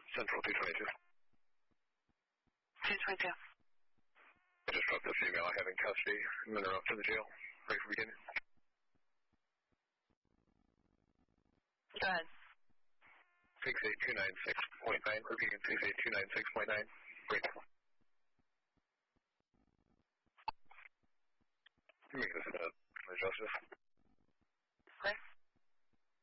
Central 222. 222. I just dropped the female I have in custody and then her up to the jail. Ready for beginning? Go ahead. 68296.9. Repeating 68296.9. Break. Make this Justice.